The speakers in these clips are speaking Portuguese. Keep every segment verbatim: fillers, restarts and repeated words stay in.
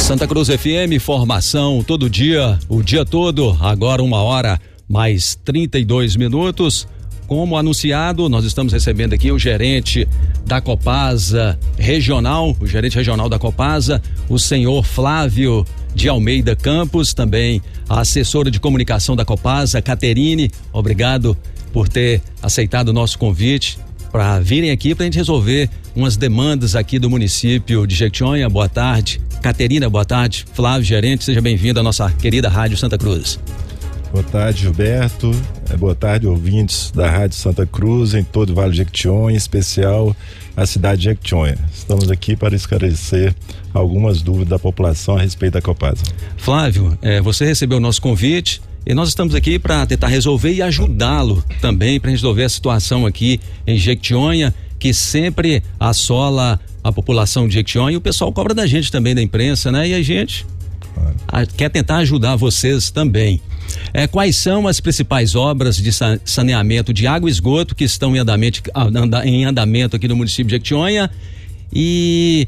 Santa Cruz F M, formação todo dia, o dia todo, agora uma hora mais trinta e dois minutos. Como anunciado, nós estamos recebendo aqui o gerente da Copasa Regional, o gerente regional da Copasa, o senhor Flávio de Almeida Campos, também a assessora de comunicação da Copasa, Caterine. Obrigado por ter aceitado o nosso convite para virem aqui para a gente resolver umas demandas aqui do município de Jequitinhonha. Boa tarde, Caterina, boa tarde. Flávio, gerente, seja bem-vindo à nossa querida Rádio Santa Cruz. Boa tarde, Gilberto. Boa tarde, ouvintes da Rádio Santa Cruz em todo o Vale de Jequitinhonha, em especial a cidade de Jequitinhonha. Estamos aqui para esclarecer algumas dúvidas da população a respeito da Copasa. Flávio, eh, você recebeu o nosso convite e nós estamos aqui para tentar resolver e ajudá-lo também para resolver a situação aqui em Jequitinhonha, que sempre assola a população de Jequitinhonha, e o pessoal cobra da gente também, da imprensa, né? E a gente claro. a, quer tentar ajudar vocês também. É, quais são as principais obras de saneamento de água e esgoto que estão em andamento, em andamento aqui no município de Jequitinhonha? E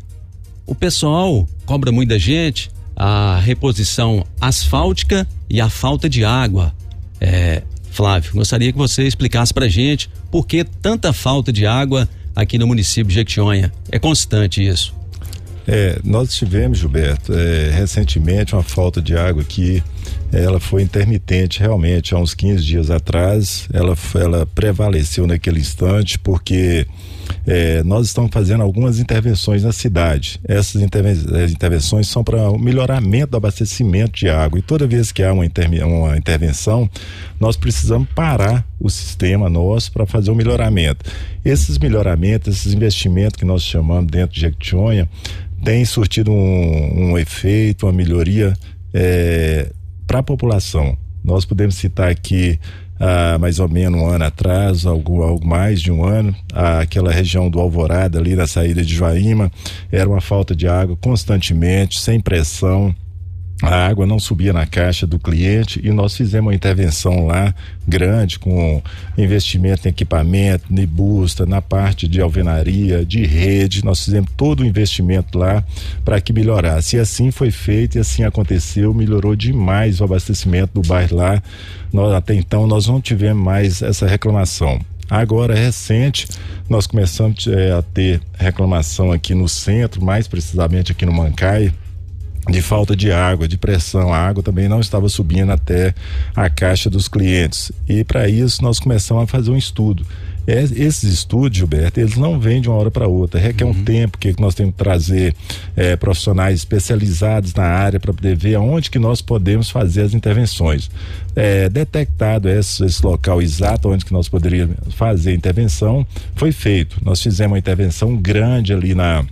o pessoal cobra muito da gente a reposição asfáltica e a falta de água. É, Flávio, gostaria que você explicasse pra gente por que tanta falta de água aqui no município de Jequitinhonha. É constante isso? É, nós tivemos, Gilberto, é, recentemente uma falta de água que ela foi intermitente realmente, há uns quinze dias atrás, ela, ela prevaleceu naquele instante porque é, nós estamos fazendo algumas intervenções na cidade. Essas interven- intervenções são para o melhoramento do abastecimento de água, e toda vez que há uma, inter- uma intervenção, nós precisamos parar o sistema nosso para fazer o melhoramento. Esses melhoramentos, esses investimentos que nós chamamos dentro de Jequitinhonha, tem surtido um, um efeito, uma melhoria é, para a população. Nós podemos citar aqui há mais ou menos um ano atrás, algo, algo mais de um ano, aquela região do Alvorada, ali na saída de Joaíma, era uma falta de água constantemente, sem pressão. A água não subia na caixa do cliente e nós fizemos uma intervenção lá grande com investimento em equipamento, de busta, na parte de alvenaria, de rede. Nós fizemos todo o investimento lá para que melhorasse. E assim foi feito e assim aconteceu, melhorou demais o abastecimento do bairro lá. Nós, até então nós não tivemos mais essa reclamação. Agora, recente, nós começamos é, a ter reclamação aqui no centro, mais precisamente aqui no Mancaia, de falta de água, de pressão. A água também não estava subindo até a caixa dos clientes, e para isso nós começamos a fazer um estudo. É, esses estudos, Gilberto, eles não vêm de uma hora para outra, requer uhum. um tempo que nós temos que trazer é, profissionais especializados na área para poder ver aonde que nós podemos fazer as intervenções. É, detectado esse, esse local exato onde que nós poderíamos fazer a intervenção, foi feito. Nós fizemos uma intervenção grande ali na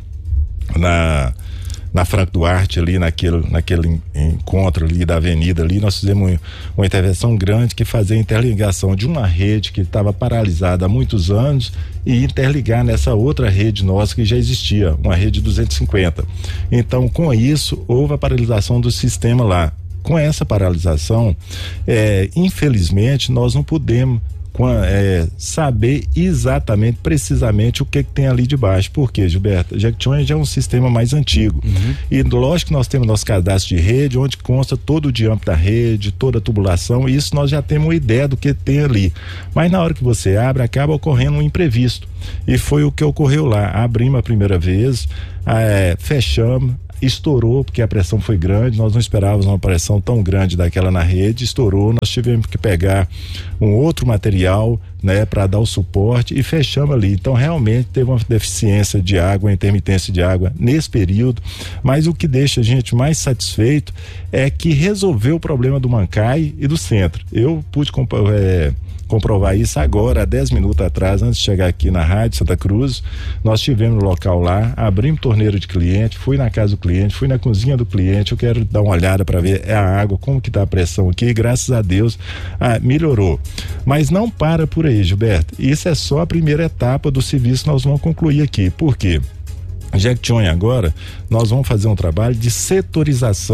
na na Franco Duarte, ali naquele, naquele encontro ali da avenida ali, nós fizemos uma intervenção grande que fazia a interligação de uma rede que estava paralisada há muitos anos e interligar nessa outra rede nossa que já existia, uma rede duzentos e cinquenta. Então, com isso, houve a paralisação do sistema lá. Com essa paralisação, é, infelizmente, nós não podemos É, saber exatamente, precisamente o que, que tem ali de baixo. Por quê, Gilberto? Jequitinhonha já é um sistema mais antigo. Uhum. E lógico que nós temos nosso cadastro de rede, onde consta todo o diâmetro da rede, toda a tubulação, e isso nós já temos uma ideia do que tem ali. Mas na hora que você abre, acaba ocorrendo um imprevisto. E foi o que ocorreu lá. Abrimos a primeira vez, é, fechamos, estourou porque a pressão foi grande, nós não esperávamos uma pressão tão grande daquela na rede, estourou, nós tivemos que pegar um outro material, né, para dar o suporte e fechamos ali. Então realmente teve uma deficiência de água, uma intermitência de água nesse período, mas o que deixa a gente mais satisfeito é que resolveu o problema do Mancaia e do centro. Eu pude é, comprovar isso agora, há dez minutos atrás, antes de chegar aqui na Rádio Santa Cruz. Nós estivemos no local lá, abrimos torneira de cliente, fui na casa do cliente, fui na cozinha do cliente, eu quero dar uma olhada para ver a água, como que tá a pressão aqui, e graças a Deus ah, melhorou. Mas não para por aí, Gilberto, isso é só a primeira etapa do serviço que nós vamos concluir aqui. Por quê? Jequitinhonha agora, nós vamos fazer um trabalho de setorização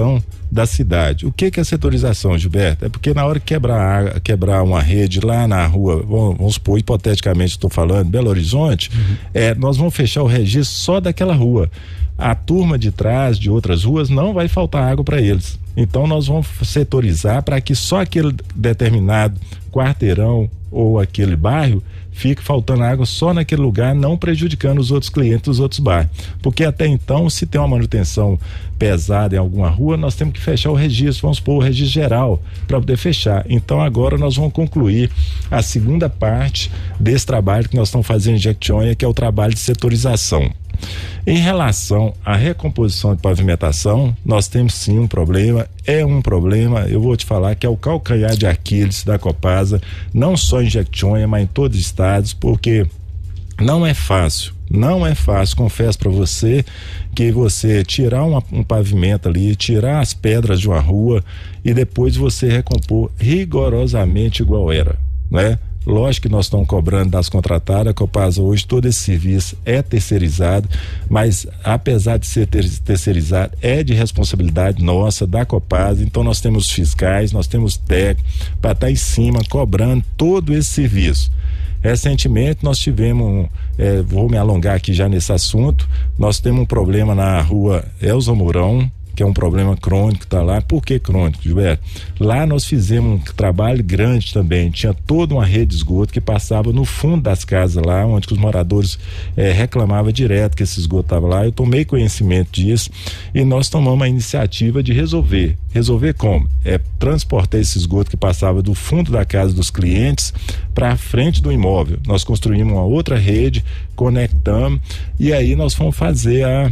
da cidade. O que que é setorização, Gilberto? É porque na hora que quebrar, quebrar uma rede lá na rua, vamos, vamos supor, hipoteticamente estou falando, Belo Horizonte, uhum. é, nós vamos fechar o registro só daquela rua. A turma de trás, de outras ruas, não vai faltar água para eles. Então nós vamos setorizar para que só aquele determinado quarteirão ou aquele bairro fique faltando água só naquele lugar, não prejudicando os outros clientes dos outros bairros. Porque até então, se tem uma manutenção pesada em alguma rua, nós temos que fechar o registro, vamos pôr o registro geral para poder fechar. Então agora nós vamos concluir a segunda parte desse trabalho que nós estamos fazendo em Jequitinhonha, que é o trabalho de setorização. Em relação à recomposição de pavimentação, nós temos sim um problema, é um problema, eu vou te falar que é o calcanhar de Aquiles da Copasa, não só em Jequitinhonha, mas em todos os estados, porque não é fácil, não é fácil, confesso para você que você tirar uma, um pavimento ali, tirar as pedras de uma rua e depois você recompor rigorosamente igual era, né? Lógico que nós estamos cobrando das contratadas, a Copasa hoje todo esse serviço é terceirizado, mas apesar de ser ter, terceirizado, é de responsabilidade nossa, da Copasa, então nós temos fiscais, nós temos técnicos para estar em cima cobrando todo esse serviço. Recentemente nós tivemos, é, vou me alongar aqui já nesse assunto, nós temos um problema na rua Elza Mourão, que é um problema crônico, está lá. Por que crônico, Gilberto? Lá nós fizemos um trabalho grande também, tinha toda uma rede de esgoto que passava no fundo das casas lá, onde os moradores eh, reclamavam direto que esse esgoto estava lá. Eu tomei conhecimento disso e nós tomamos a iniciativa de resolver. Resolver como? É transportar esse esgoto que passava do fundo da casa dos clientes para a frente do imóvel. Nós construímos uma outra rede, conectamos e aí nós fomos fazer a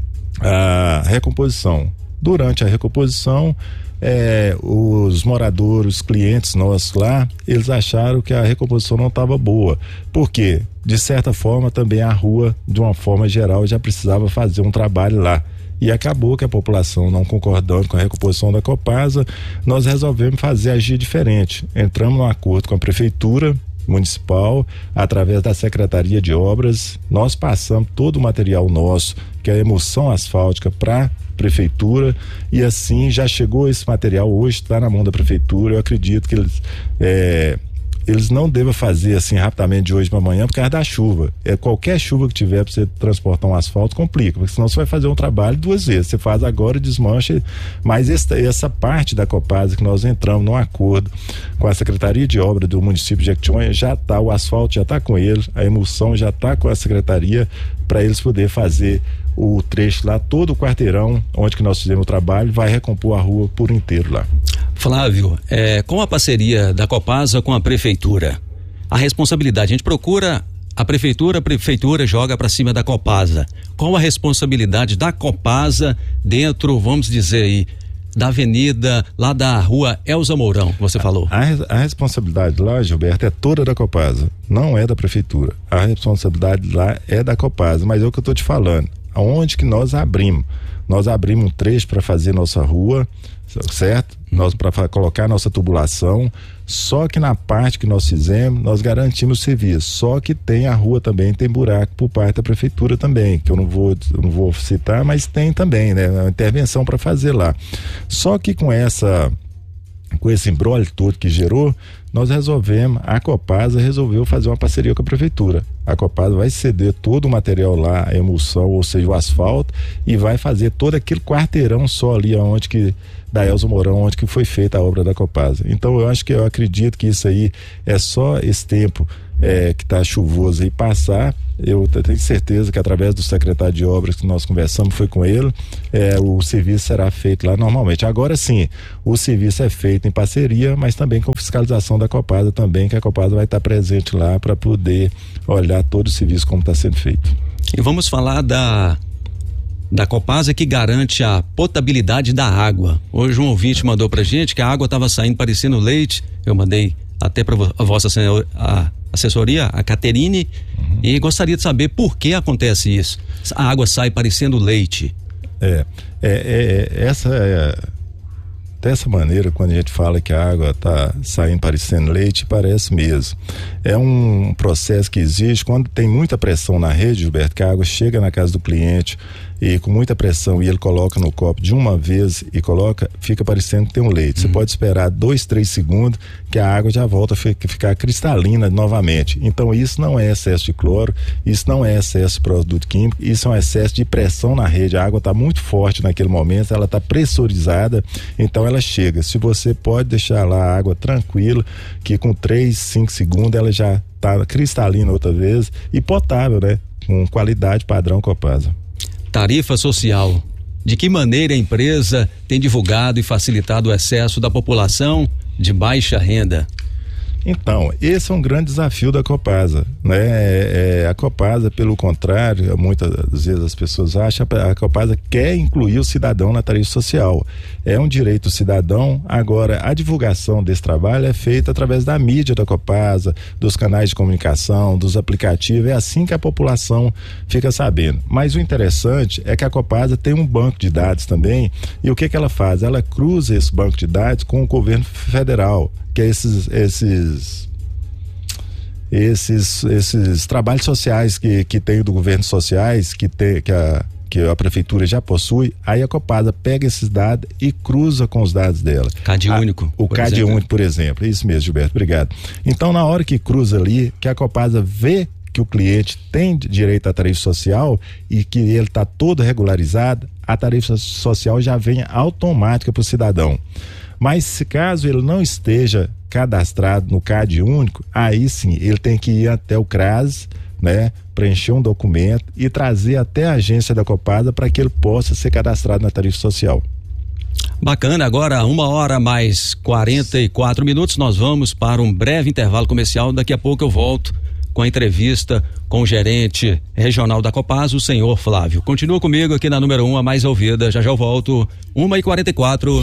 a recomposição. Durante a recomposição, é, os moradores, os clientes nossos lá, eles acharam que a recomposição não estava boa. Por quê? De certa forma, também a rua, de uma forma geral, já precisava fazer um trabalho lá. E acabou que a população não concordando com a recomposição da Copasa, nós resolvemos fazer agir diferente. Entramos num acordo com a prefeitura municipal, através da Secretaria de Obras, nós passamos todo o material nosso, que é a emulsão asfáltica, para prefeitura, e assim já chegou esse material, hoje está na mão da prefeitura. Eu acredito que eles é, eles não devem fazer assim rapidamente de hoje para amanhã por causa da chuva. É, qualquer chuva que tiver para você transportar um asfalto complica, porque senão você vai fazer um trabalho duas vezes, você faz agora e desmancha. Mas essa, essa parte da Copasa que nós entramos num acordo com a Secretaria de Obra do município de Jequitinhonha, já está, o asfalto já está com eles, a emulsão já está com a secretaria, para eles poderem fazer o trecho lá, todo o quarteirão onde que nós fizemos o trabalho, vai recompor a rua por inteiro lá. Flávio, é, com a parceria da Copasa com a prefeitura, a responsabilidade, a gente procura a prefeitura, a prefeitura joga para cima da Copasa. Qual a responsabilidade da Copasa dentro, vamos dizer aí, da avenida lá da rua Elza Mourão, que você falou? A, a, a responsabilidade lá, Gilberto, é toda da Copasa, não é da prefeitura. A responsabilidade lá é da Copasa, mas é o que eu estou te falando. Aonde que nós abrimos? Nós abrimos um trecho para fazer nossa rua, certo? Nós para colocar nossa tubulação, só que na parte que nós fizemos, nós garantimos o serviço, só que tem a rua também, tem buraco por parte da prefeitura também, que eu não vou, eu não vou citar, mas tem também, né? Uma intervenção para fazer lá. Só que com essa, com esse imbróglio todo que gerou, nós resolvemos, a Copasa resolveu fazer uma parceria com a prefeitura. A Copasa vai ceder todo o material lá, a emulsão, ou seja, o asfalto, e vai fazer todo aquele quarteirão só ali onde que, da Elza Mourão, onde que foi feita a obra da Copasa. Então eu acho que, eu acredito que isso aí é só esse tempo é, que está chuvoso aí passar. Eu tenho certeza que através do secretário de obras que nós conversamos, foi com ele, é, o serviço será feito lá normalmente. Agora sim, o serviço é feito em parceria, mas também com fiscalização da Copasa também, que a Copasa vai estar presente lá para poder olhar todo o serviço como está sendo feito. E vamos falar da da Copasa, que garante a potabilidade da água. Hoje um ouvinte mandou pra gente que a água estava saindo parecendo leite. Eu mandei até para a vossa a assessoria, a Caterine, uhum. E gostaria de saber por que acontece isso. A água sai parecendo leite. É, é, é essa é, dessa maneira, quando a gente fala que a água está saindo parecendo leite, parece mesmo. É um processo que existe quando tem muita pressão na rede, Gilberto, que a água chega na casa do cliente e com muita pressão e ele coloca no copo de uma vez e coloca, fica parecendo que tem um leite. Você uhum. pode esperar dois, três segundos que a água já volta a ficar cristalina novamente. Então isso não é excesso de cloro, isso não é excesso de produto químico, isso é um excesso de pressão na rede. A água está muito forte naquele momento, ela está pressurizada, então ela chega. Se você pode deixar lá a água tranquila, que com três, cinco segundos ela já está cristalina outra vez e potável, né? Com qualidade padrão Copasa. Tarifa social. De que maneira a empresa tem divulgado e facilitado o acesso da população de baixa renda? Então, esse é um grande desafio da Copasa, né? É, é, a Copasa, pelo contrário, muitas vezes as pessoas acham que a Copasa quer incluir o cidadão na tarifa social. É um direito do cidadão. Agora, a divulgação desse trabalho é feita através da mídia da Copasa, dos canais de comunicação, dos aplicativos. É assim que a população fica sabendo. Mas o interessante é que a Copasa tem um banco de dados também, e o que que ela faz? Ela cruza esse banco de dados com o governo federal, que é esses esses esses esses trabalhos sociais que que tem do governo sociais, que tem que a que a prefeitura já possui. Aí a Copasa pega esses dados e cruza com os dados dela. CAD único. O CAD único, por exemplo. Isso mesmo, Gilberto, obrigado. Então, na hora que cruza ali, que a Copasa vê que o cliente tem direito à tarifa social e que ele está todo regularizado, a tarifa social já vem automática para o cidadão. Mas se caso ele não esteja cadastrado no CAD único, aí sim ele tem que ir até o CRAS, né, preencher um documento e trazer até a agência da Copasa para que ele possa ser cadastrado na tarifa social. Bacana. Agora uma hora mais quarenta e quatro minutos, nós vamos para um breve intervalo comercial. Daqui a pouco eu volto com a entrevista com o gerente regional da Copasa, o senhor Flávio. Continua comigo aqui na número um, a mais ouvida. Já já eu volto. uma e quarenta e quatro.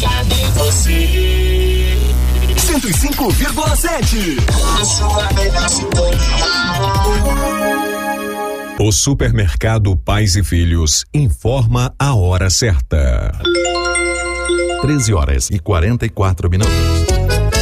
cento e cinco vírgula sete. O supermercado Pais e Filhos informa a hora certa. treze horas e quarenta e quatro minutos.